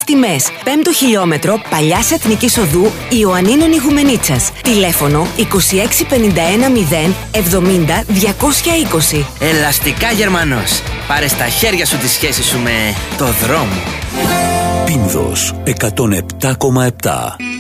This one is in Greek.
τιμές. 5ο χιλιόμετρο Παλιάς Εθνικής Οδού Ιωαννίνων Ιγουμενίτσας. Τηλέφωνο 2651 0 70 220. Ελαστικά Γερμανός. Πάρε στα χέρια σου τη σχέση σου με το δρόμο. Πίνδος 107,7.